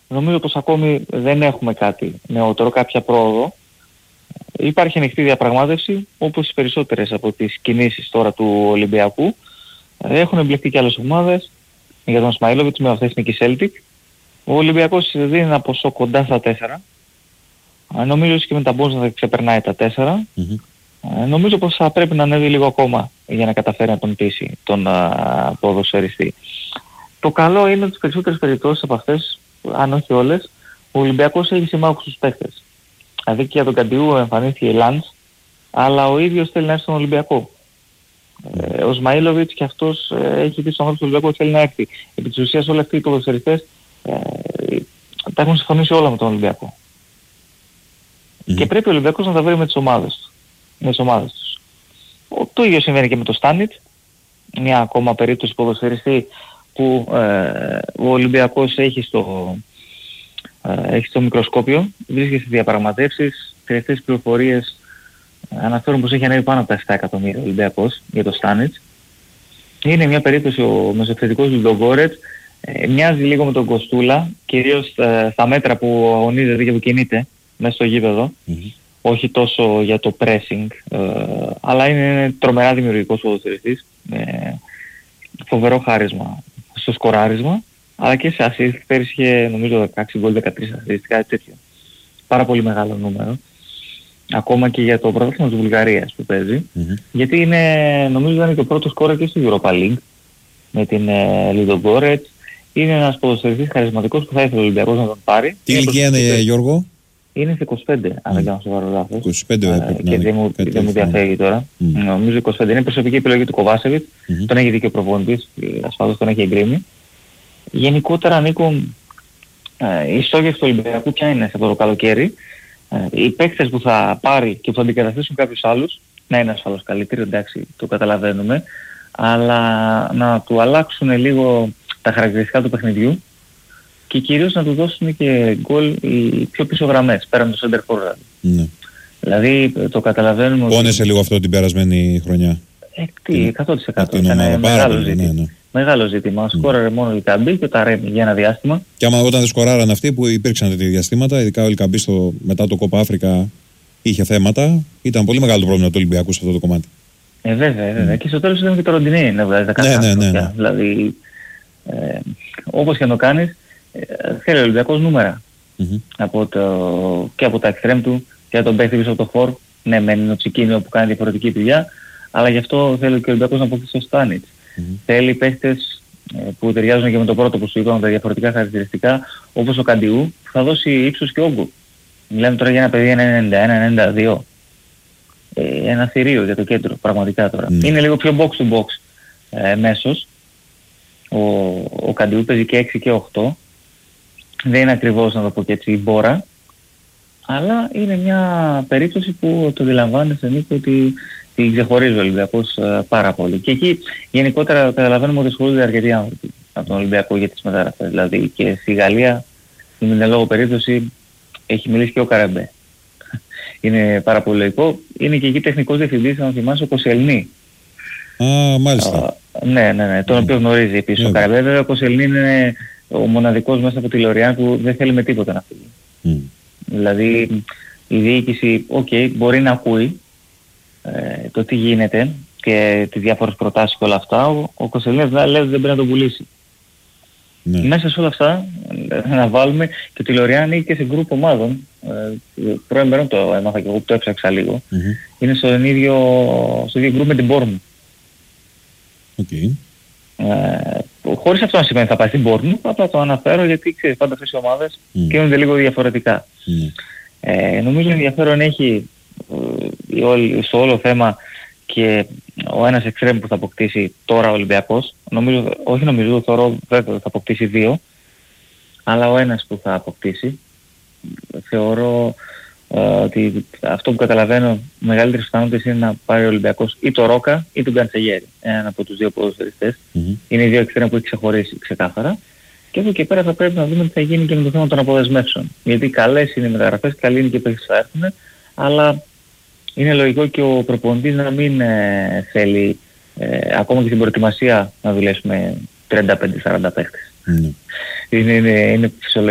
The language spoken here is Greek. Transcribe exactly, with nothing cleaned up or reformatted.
νομίζω πως ακόμη δεν έχουμε κάτι νεότερο, κάποια πρόοδο. Υπάρχει ανοιχτή διαπραγμάτευση, όπως οι περισσότερες από τις κινήσεις τώρα του Ολυμπιακού. Έχουν εμπλεκτεί και άλλες ομάδες. Για τον Σμαΐλοβιτς, με αυτές είναι και η Celtic. Ο Ολυμπιακός δίνει ένα ποσό κοντά στα τέσσερα. Νομίζω και με τα bonus θα ξεπερνάει τα τέσσερα. Mm-hmm. Νομίζω πως θα πρέπει να ανέβει λίγο ακόμα για να καταφέρει να τον πείσει τον α, ποδοσφαιριστή. Το καλό είναι ότι τις περισσότερες περιπτώσεις από αυτές, αν όχι όλες, ο Ολυμπιακός έχει συμμάχους στους παίκτες. Δηλαδή και για τον Καντιού εμφανίστηκε η Λαντς, αλλά ο ίδιος θέλει να έρθει στον Ολυμπιακό. Ε, ο Σμαΐλοβιτς και αυτός ε, έχει πει στον άνθρωπο του Ολυμπιακού ότι θέλει να έρθει. Επί της ουσίας όλοι αυτοί οι ποδοσφαιριστές ε, τα έχουν συμφωνήσει όλα με τον Ολυμπιακό. Mm-hmm. Και πρέπει ο Ολυμπιακός να τα βρει με τις ομάδες του. Με τις ομάδες τους. Ο, το ίδιο συμβαίνει και με το Στάνιτ. Μια ακόμα περίπτωση ποδοσφαιριστή που ε, ο Ολυμπιακός έχει στο, ε, έχει στο μικροσκόπιο. Βρίσκεται στις διαπραγματεύσεις. Τελευταίες πληροφορίες αναφέρουν πως έχει ανέβει πάνω από τα επτά εκατομμύρια ο Ολυμπιακός για το Στάνιτ. Είναι μια περίπτωση ο μεσοεπιθετικός Λουντογκόρετς. Ε, μοιάζει λίγο με τον Κοστούλα, κυρίως ε, στα μέτρα που αγωνίζεται και που κινείται μέσα στο γήπεδο. Mm-hmm. Όχι τόσο για το pressing, ε, αλλά είναι, είναι τρομερά δημιουργικός ποδοσφαιριστής. Ε, φοβερό χάρισμα στο σκοράρισμα, αλλά και σε assist. Πέρυσι είχε νομίζω δεκαέξι γκολ, δεκατρία assist, κάτι τέτοιο. Πάρα πολύ μεγάλο νούμερο. Ακόμα και για το πρωτάθλημα της Βουλγαρίας που παίζει. Mm-hmm. Γιατί είναι, νομίζω ήταν και ο πρώτος σκόρερ και στη Europa League με την ε, Λουντογκόρετς. Είναι ένας ποδοσφαιριστής χαρισματικός που θα ήθελε ο Ολυμπιακός να τον πάρει. Τι ηλικία είναι, είναι Γιώργο? Είναι στα είκοσι πέντε, mm. αν δεν κάνω σοβαρό λάθος. είκοσι πέντε uh, και δεν μου, δεν μου διαφεύγει τώρα. Mm. Νομίζω είκοσι πέντε. Είναι προσωπική επιλογή του Κοβάσεβιτ. Mm-hmm. Τον έχει δει και ο προπονητής, ασφαλώς τον έχει εγκρίνει. Γενικότερα, Νίκο, ε, η στόχη του Ολυμπιακού ποια είναι σε αυτό το καλοκαίρι? Ε, οι παίκτες που θα πάρει και που θα αντικαταστήσουν κάποιους άλλους, να είναι ασφαλώς καλύτεροι, εντάξει, το καταλαβαίνουμε, αλλά να του αλλάξουν λίγο τα χαρακτηριστικά του παιχνιδιού και κυρίως να του δώσουν και γκολ οι πιο πίσω γραμμές, πέραν το center forward. Ναι. Δηλαδή το καταλαβαίνουμε... Πόνεσε ότι... λίγο αυτό την περασμένη χρονιά. Ε, τι, εκατό τοις εκατό. Ήταν μεγάλο ζήτημα. Ναι, ναι. Μεγάλο ζήτημα. Mm. Σκόραρε μόνο ο Λικαμπή και ο Ταρέμι για ένα διάστημα. Και άμα όταν δεν σκοράραν αυτοί που υπήρξαν τέτοια διαστήματα, ειδικά ο Λικαμπή μετά το Κόπα Αφρικα είχε θέματα, ήταν πολύ μεγάλο το πρόβλημα του Ολυμπιακού σε αυτό το κομμάτι. Ε, βέβαια, βέβαια. Mm. Και στο τέλος ήταν και το Ροντινέι να βγάζει τα ναι, ναι, ναι, ναι. Δηλαδή, ε, όπως και να το κάνεις, ε, θέλει ο Ολυμπιακός νούμερα. Mm-hmm. Από το, και από τα εξτρέμ του και από τον παίχτη πίσω από το φορ. Ναι, μεν είναι ο Τσικίνιο που κάνει διαφορετική δουλειά, αλλά γι' αυτό θέλει και ο Ολυμπιακός να αποκτήσει το Στάνιτς. Mm-hmm. Θέλει παίχτες ε, που ταιριάζουν και με το πρώτο που σου είπαμε, τα διαφορετικά χαρακτηριστικά, όπως ο Καντιού, που θα δώσει ύψος και όγκο. Μιλάμε τώρα για ένα παιδί ένα ενενήντα ένα ενενήντα δύο. Ε, ένα θηρίο για το κέντρο, πραγματικά τώρα. Mm. Είναι λίγο πιο box to box ε, μέσος. Ο, ο Καντιού παίζει και έξι και οκτώ. Δεν είναι ακριβώς, να το πω και έτσι, η μπόρα. Αλλά είναι μια περίπτωση που το αντιλαμβάνεσαι, Νίκο, ότι την ξεχωρίζει ο Ολυμπιακός ε, πάρα πολύ. Και εκεί γενικότερα καταλαβαίνουμε ότι ασχολούνται αρκετοί άνθρωποι από τον Ολυμπιακό για τις μεταγραφές. Δηλαδή και στη Γαλλία, στην την λόγω περίπτωση, έχει μιλήσει και ο Καρεμπέ. Είναι πάρα πολύ λογικό. Είναι και εκεί τεχνικός διευθυντής, αν θυμάσαι, ο Κοσελνή. Α, μάλιστα. Α, ναι, ναι, ναι, τον mm. οποίο γνωρίζει επίσης. Yeah. Ο Καρεμπέ, βέβαια, ο Κοσελνή είναι ο μοναδικός μέσα από τη Λοριάν που δεν θέλει με τίποτα να φύγει. Mm. Δηλαδή, η διοίκηση, οκ, okay, μπορεί να ακούει ε, το τι γίνεται και τις διάφορες προτάσεις και όλα αυτά. Ο, ο Κοσελνή λέει ότι δεν πρέπει να τον πουλήσει. Ναι. Μέσα σε όλα αυτά να βάλουμε και τη Λοριάν είναι και σε γκρουπ ομάδων. Ε, πρώην μέρων το έμαθα και εγώ που το έψαξα λίγο. Mm-hmm. Είναι στο ίδιο, στο ίδιο γκρουπ με την Bournemouth. Okay. Ε, χωρίς αυτό να σημαίνει θα πάει στην Bournemouth, απλά το αναφέρω γιατί ξέρεις πάντα αυτές οι ομάδες mm. καίνονται λίγο διαφορετικά. Mm. Ε, νομίζω ενδιαφέρον έχει ε, όλη, στο όλο θέμα και ο ένας εξτρέμ που θα αποκτήσει τώρα ο Ολυμπιακός, νομίζω, όχι νομίζω, θεωρώ βέβαια θα αποκτήσει δύο, αλλά ο ένας που θα αποκτήσει, θεωρώ ε, ότι αυτό που καταλαβαίνω μεγαλύτερες πιθανότητες είναι να πάρει ο Ολυμπιακός ή το Ρόκα ή τον Καντσεγέρη, έναν από τους δύο ποδοσφαιριστές. Mm-hmm. Είναι οι δύο εξτρέμ που έχει ξεχωρίσει ξεκάθαρα. Και από εκεί πέρα θα πρέπει να δούμε τι θα γίνει και με το θέμα των αποδεσμεύσεων. Γιατί καλές είναι οι μεταγραφές, καλή είναι και οι παίκτες που θα έρθουν, αλλά είναι λογικό και ο προπονητής να μην ε, θέλει ε, ακόμα και στην προετοιμασία να δουλέψουμε τριάντα πέντε σαράντα παίκτες. Mm. Είναι, είναι, είναι φυσιολογικό.